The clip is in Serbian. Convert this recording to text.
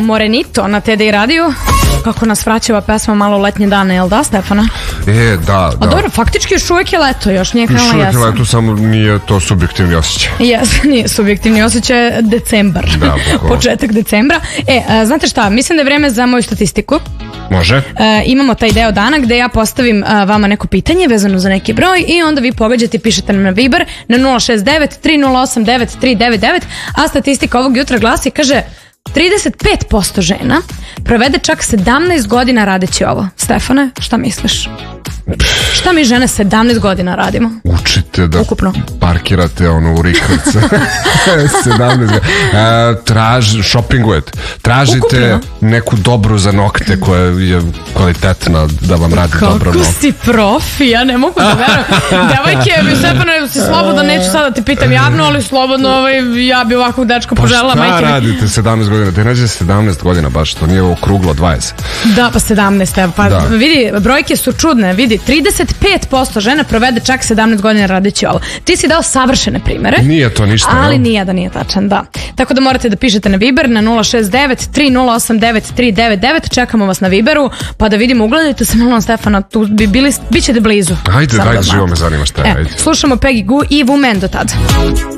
Morenito na TDI radiju. Kako nas vraćava pesma malo letnje dane, jel da, Stefana? Da. A dobro, faktički još uvijek je leto, još nije krenula jesen. Još uvijek je leto, samo nije to subjektivni osjećaj. Nije subjektivni osjećaj, decembar. Da, početak decembra. Znate šta, mislim da je vreme za moju statistiku. Može. Imamo taj deo dana gde ja postavim vama neko pitanje vezano za neki broj i onda vi pogađate i pišete nam na Viber na 069 308 9399, a statistika ovog jutra glasi, kaže 35% žena provede čak 17 godina radeći ovo. Stefane, šta misliš? Šta mi žene 17 godina radimo? Učite da ukupno parkirate u rikavce. 17 godina. Shoppingujete. Tražite ukupno neku dobru za nokte koja je kvalitetna da vam radi dobro. Kako si profi, ja ne mogu da verujem. Devojke, Stefane, si slobodno, neću sada te pitam javno, ali slobodno ja bi ovakvog dečka poželjela. Pa šta radite 17 godina? Te nađe 17 godina baš, to nije okruglo 20. Da, pa 17. Pa da. Vidi, brojke su čudne, vidi, 35% žena provede čak 17 godina radeći ovo. Ti si dao savršene primere. Nije to ništa. Ali nije tačan, da. Tako da morate da pišete na Viber na 069 308 9399. Čekamo vas na Viberu, pa da vidimo, ugledajte se malo Stefana, tu bit ćete blizu. Ajde, živo me zanima šta je. Slušamo Peggy Gou i Woman do tada.